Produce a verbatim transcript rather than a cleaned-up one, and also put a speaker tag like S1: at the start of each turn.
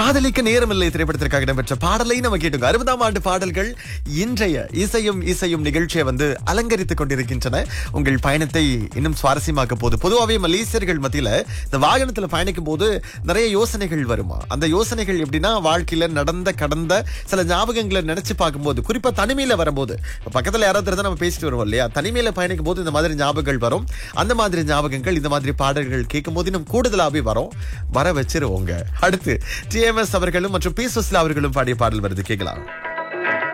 S1: காதலிக்க நேரமில்லை திரைப்படத்திற்காக இடம்பெற்ற பாடலை நம்ம கேட்டோங்க. அறுபதாம் ஆண்டு பாடல்கள் இன்றைய இசையும் இசையும் நிகழ்ச்சியை வந்து அலங்கரித்துக் கொண்டிருக்கின்றன. உங்கள் பயணத்தை இன்னும் சுவாரஸ்யமாக்க போது பொதுவாகவே மலேசியர்கள் மத்தியில இந்த வாகனத்துல பயணிக்கும் போது நிறைய யோசனைகள் வருமா. அந்த யோசனைகள் எப்படின்னா, வாழ்க்கையில நடந்த கடந்த சில ஞாபகங்களை நினைச்சு பார்க்கும்போது, குறிப்பா தனிமையில வரும்போது, பக்கத்துல யாராவது இருந்தா நம்ம பேசிட்டு வருவோம் இல்லையா, தனிமையில பயணிக்கும் போது இந்த மாதிரி ஞாபகங்கள் வரும். அந்த மாதிரி ஞாபகங்கள் இந்த மாதிரி பாடல்கள் கேட்கும் போது இன்னும் கூடுதலாவே வரும். வர வச்சிருவோங்க. அடுத்து டி எம் எஸ் அவர்களும் மற்றும் பி சுசிலா அவர்களும் பாடிய பாடல் வருது, கேட்கலாம்.